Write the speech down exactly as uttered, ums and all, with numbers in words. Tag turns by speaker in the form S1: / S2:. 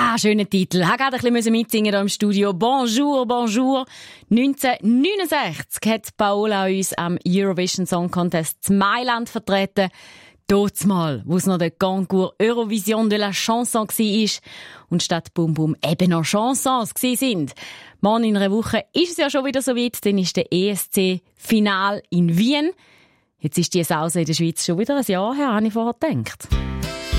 S1: Ah, schöner Titel. Ich musste gerade ein bisschen mitsingen hier im Studio. Bonjour, bonjour. neunzehnhundertneunundsechzig hat Paola uns am Eurovision Song Contest in Mailand vertreten. Mal, wo es noch der Concours Eurovision de la Chanson war und statt Bum Bum eben noch Chansons sind. Morgen in einer Woche ist es ja schon wieder so weit, dann ist der E S C-Final in Wien. Jetzt ist die Sause in der Schweiz schon wieder ein Jahr her, habe ich vorher gedacht.